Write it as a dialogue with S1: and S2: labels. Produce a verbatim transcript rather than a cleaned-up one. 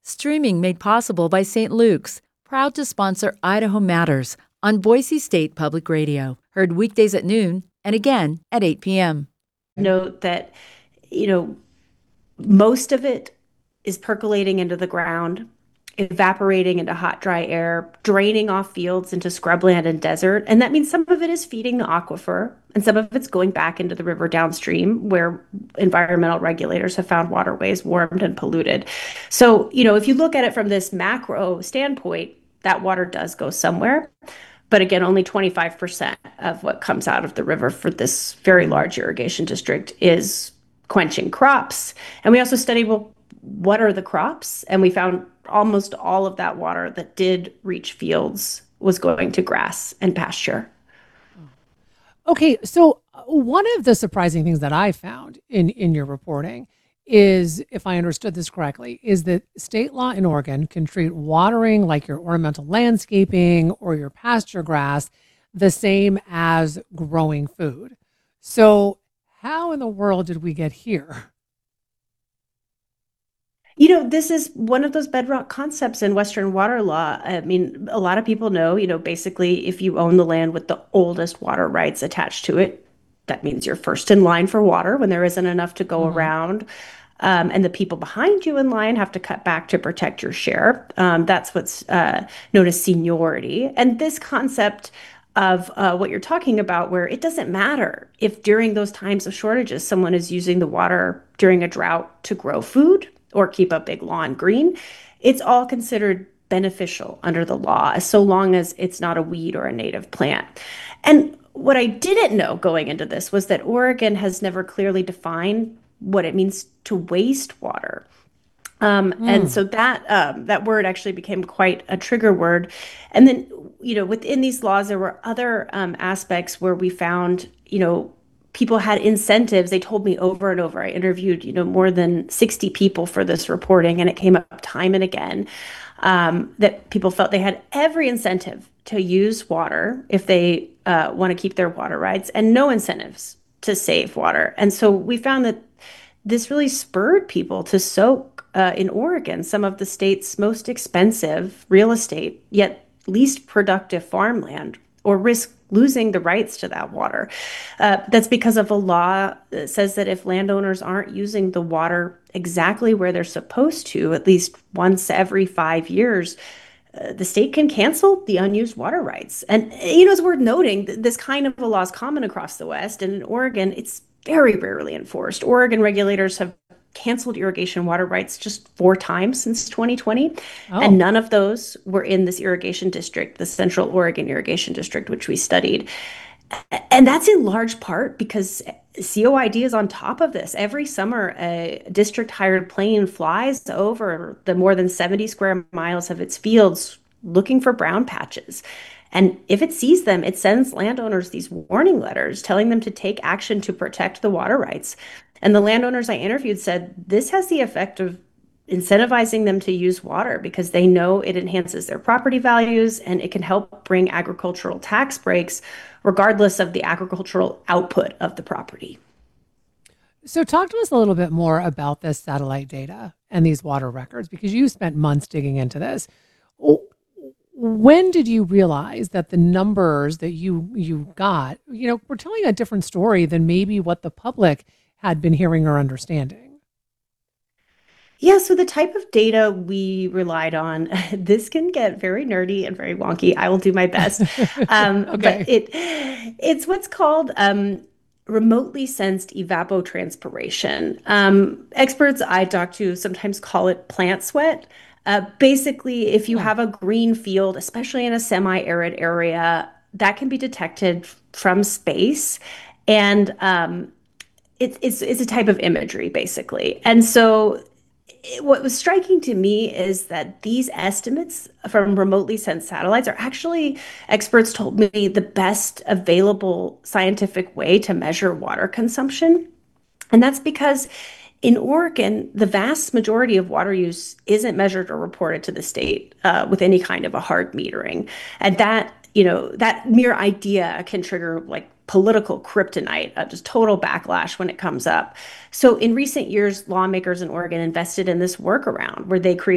S1: Streaming made possible by Saint Luke's, proud to sponsor Idaho Matters on Boise State Public Radio. Heard weekdays at noon and again at eight p.m.
S2: Note that, you know, most of it is percolating into the ground, evaporating into hot, dry air, draining off fields into scrubland and desert. And that means some of it is feeding the aquifer and some of it's going back into the river downstream where environmental regulators have found waterways warmed and polluted. So, you know, if you look at it from this macro standpoint, that water does go somewhere. But again, only twenty-five percent of what comes out of the river for this very large irrigation district is quenching crops. And we also studied, well, what are the crops? And we found almost all of that water that did reach fields was going to grass and pasture.
S3: Okay, so uh, one of the surprising things that I found in, in your reporting is, if I understood this correctly, is that state law in Oregon can treat watering like your ornamental landscaping or your pasture grass the same as growing food. So how in the world did we get here?
S2: You know, this is one of those bedrock concepts in Western water law. I mean, a lot of people know, you know, basically, if you own the land with the oldest water rights attached to it, that means you're first in line for water when there isn't enough to go
S3: Mm-hmm.
S2: around. Um, and the people behind you in line have to cut back to protect your share. Um, that's what's uh, known as seniority. And this concept of uh, what you're talking about, where it doesn't matter if during those times of shortages, someone is using the water during a drought to grow food or keep a big lawn green, it's all considered beneficial under the law, so long as it's not a weed or a native plant. And what I didn't know going into this was that Oregon has never clearly defined what it means to waste water. Um, and
S3: Mm.
S2: so that um, that word actually became quite a trigger word. And then, you know, within these laws, there were other um, aspects where we found, you know, people had incentives. They told me over and over. I interviewed, you know, more than sixty people for this reporting, and it came up time and again um, that people felt they had every incentive to use water if they uh, want to keep their water rights, and no incentives to save water. And so we found that this really spurred people to soak uh, in Oregon some of the state's most expensive real estate, yet least productive farmland, or risk losing the rights to that water. Uh, that's because of a law that says that if landowners aren't using the water exactly where they're supposed to, at least once every five years, uh, the state can cancel the unused water rights. And, you know, it's worth noting that this kind of a law is common across the West. And in Oregon, it's very rarely enforced. Oregon regulators have canceled irrigation water rights just four times since twenty twenty. And
S3: Oh,
S2: none of those were in this irrigation district, the Central Oregon Irrigation District, which we studied. And that's in large part because C O I D is on top of this. Every summer, a district hired plane flies over the more than seventy square miles of its fields looking for brown patches. And if it sees them, it sends landowners these warning letters telling them to take action to protect the water rights. And the landowners I interviewed said this has the effect of incentivizing them to use water because they know it enhances their property values and it can help bring agricultural tax breaks regardless of the agricultural output of the property.
S3: so talk to us a little bit more about this satellite data and these water records because you spent months digging into this. W- When did you realize that the numbers that you you got, you know, were telling a different story than maybe what the public had been hearing or understanding?
S2: Yeah, so the type of data we relied on, this can get very nerdy and very wonky. I will do my best. Um, but
S3: Okay.
S2: it it's what's called um, remotely sensed evapotranspiration. Um, experts I talk to sometimes call it plant sweat. Uh, basically, if you
S3: Huh.
S2: have a green field, especially in a semi-arid area, that can be detected from space. And um, it's it's it's a type of imagery basically. And so it- what was striking to me is that these estimates from remotely sent satellites are actually, experts told me, the best available scientific way to measure water consumption. And that's because in Oregon, the vast majority of water use isn't measured or reported to the state uh, with any kind of a hard metering. And that, you know, that mere idea can trigger like political kryptonite, uh, just total backlash when it comes up. So in recent years, lawmakers in Oregon invested in this workaround where they created